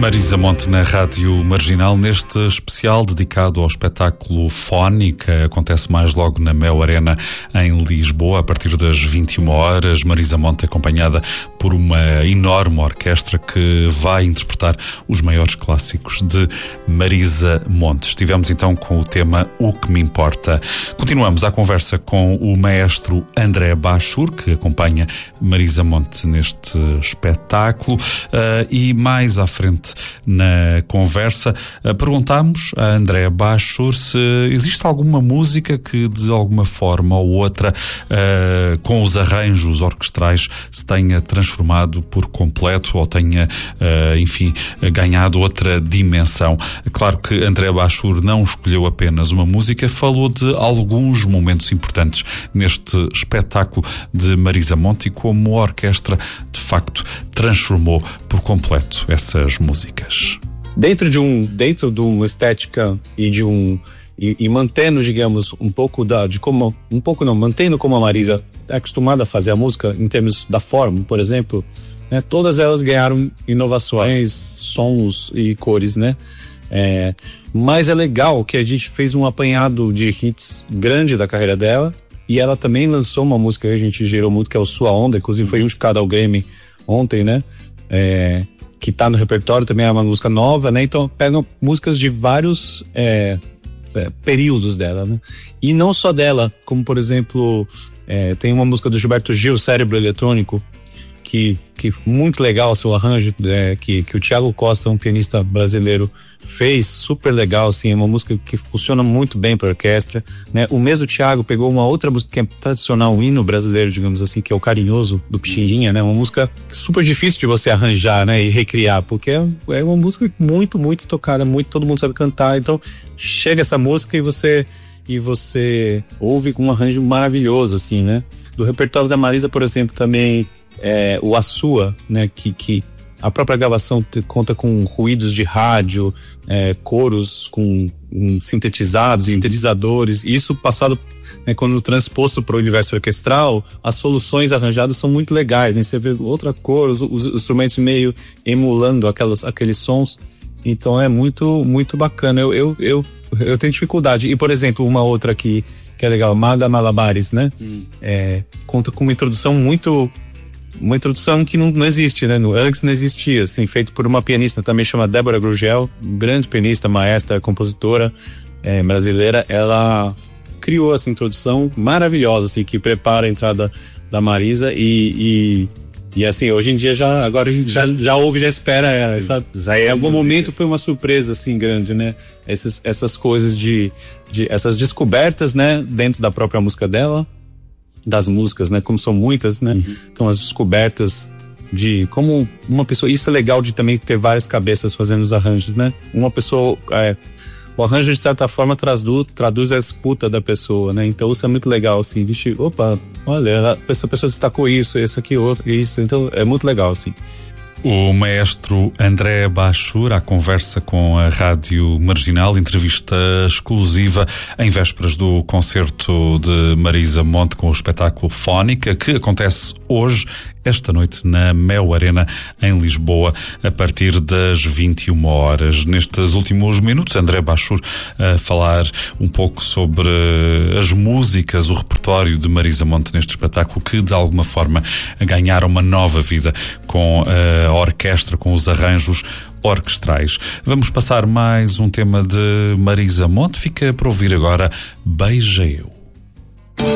Marisa Monte na Rádio Marginal, neste especial dedicado ao espetáculo Fónica. Acontece mais logo na Mel Arena, em Lisboa, a partir das 21 horas. Marisa Monte acompanhada por uma enorme orquestra que vai interpretar os maiores clássicos de Marisa Monte. Estivemos então com o tema O Que Me Importa. Continuamos a conversa com o maestro André Bachur, que acompanha Marisa Monte neste espetáculo, e mais à frente na conversa perguntámos a André Bachur se existe alguma música que de alguma forma ou outra, com os arranjos orquestrais, se tenha transformado por completo ou tenha, enfim, ganhado outra dimensão. Claro que André Bachur não escolheu apenas uma música, falou de alguns momentos importantes neste espetáculo de Marisa Monte e como a orquestra de facto transformou por completo essas músicas. Dentro de uma estética e mantendo, digamos, mantendo como a Marisa é acostumada a fazer a música em termos da forma, por exemplo, né, todas elas ganharam inovações, sons e cores, né? Mas é legal que a gente fez um apanhado de hits grande da carreira dela, e ela também lançou uma música que a gente gerou muito, que é o Sua Onda, inclusive foi indicada ao Grammy ontem, né? Que tá no repertório, também é uma música nova, né? Então pegam músicas de vários períodos dela, né? E não só dela, como por exemplo, tem uma música do Gilberto Gil, Cérebro Eletrônico, que muito legal o seu arranjo, que o Thiago Costa, um pianista brasileiro, fez, super legal, assim, é uma música que funciona muito bem para orquestra, né? O mesmo Thiago pegou uma outra música que é tradicional, um hino brasileiro, digamos assim, que é o Carinhoso, do Pixinguinha, né? Uma música super difícil de você arranjar, né? E recriar, porque é uma música muito, muito tocada, todo mundo sabe cantar, então chega essa música e você ouve com um arranjo maravilhoso, assim, né? Do repertório da Marisa, por exemplo, também o A Sua, né, que a própria gravação conta com ruídos de rádio, coros com sintetizados, sintetizadores, isso passado, né, quando transposto para o universo orquestral, as soluções arranjadas são muito legais, né? Você vê outra cor, os instrumentos meio emulando aqueles sons, então é muito, muito bacana. Eu tenho dificuldade, e por exemplo, uma outra que é legal, Maga Malabares, né? Conta com uma introdução que não existe, né? Antes não existia, assim, feito por uma pianista também chamada Débora Grugel, grande pianista, maestra, compositora brasileira. Ela criou essa introdução maravilhosa, assim, que prepara a entrada da Marisa e assim, hoje em dia agora a gente já ouve, já espera, já em algum momento foi uma surpresa, assim, grande, né? Essas coisas essas descobertas, né? Dentro da própria música dela, das músicas, né? Como são muitas, né? Então as descobertas de como uma pessoa... Isso é legal de também ter várias cabeças fazendo os arranjos, né? Uma pessoa... o arranjo, de certa forma, traduz a escuta da pessoa, né? Então isso é muito legal, assim. Opa, olha, essa pessoa destacou isso, esse aqui, outro, isso. Então é muito legal, assim. O maestro André Bachur, à conversa com a Rádio Marginal, entrevista exclusiva em vésperas do concerto de Marisa Monte com o espetáculo Fónica, que acontece hoje, esta noite, na Mel Arena, em Lisboa, a partir das 21 horas. Nestes últimos minutos, André Bachur a falar um pouco sobre as músicas, o repertório de Marisa Monte neste espetáculo, que de alguma forma ganharam uma nova vida com a orquestra, com os arranjos orquestrais. Vamos passar mais um tema de Marisa Monte. Fica para ouvir agora Beija Eu.